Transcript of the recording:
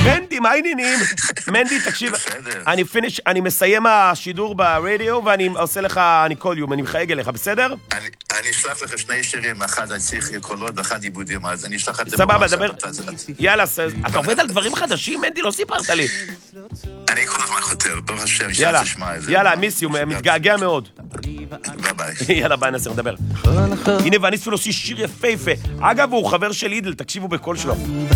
מנדי, מה העניינים? מנדי, תקשיב, אני מסיים השידור ברדיו, ואני עושה לך, אני call you, אני מחייג אליך, בסדר? אני אשלח לך שני שירים, אחד צריך קולות ואחד עיבודים, אז אני אשלח את זה. סבבה, דבר. יאללה, אתה עובד על דברים חדשים, מנדי? לא סיפרת לי. אני כל הזמן חותר, ברוך השם, יאללה, שתשמע את זה. יאללה, מיס יו, מתגעגע מאוד. ביי ביי. יאללה, ביי, ננסה, נדבר. הנה, ואני עשו לו שיר יפהפה. אגב, הוא חבר של אידל, תקשיבו בקול שלו.